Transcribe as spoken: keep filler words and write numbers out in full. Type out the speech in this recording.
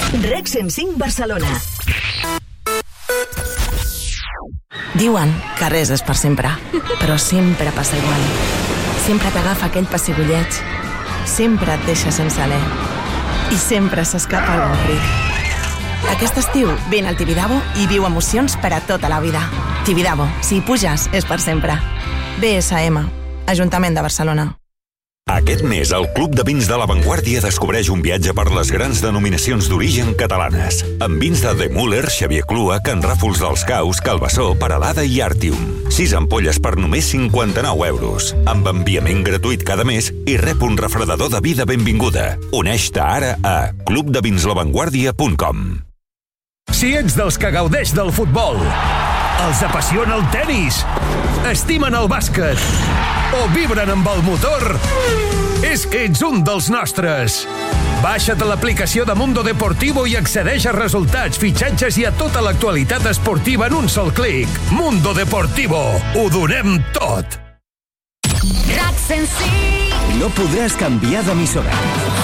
REC cent cinc Barcelona. Diuen que res és per sempre, però sempre passa igual. Sempre t'agafa aquell pessigolleig, sempre et deixa sense alè i sempre s'escapa algun crit. Aquest estiu vine al Tibidabo i viu emocions per a tota la vida. Tibidabo, si hi puges, és per sempre. B S M, Ajuntament de Barcelona. Aquest mes, el Club de Vins de La Vanguardia descobreix un viatge per les grans denominacions d'origen catalanes, amb vins de De Müller, Xavier Clua, Can Ràfols dels Caus, Calbasó, Peralada i Artium. Sis ampolles per només cinquanta-nou euros, amb enviament gratuït cada mes i rep un refredador de vi de benvinguda. Uneix-te ara a club de vins la vanguardia punt com. Si ets dels que gaudeix del futbol, els apassiona el tenis, estimen el bàsquet o vibren amb el motor, és que ets un dels nostres. Baixa't l'aplicació de Mundo Deportivo i accedeix a resultats, fitxatges i a tota l'actualitat esportiva en un sol clic. Mundo Deportivo. Ho donem tot. RAC cent cinc. No podràs canviar d'emissora,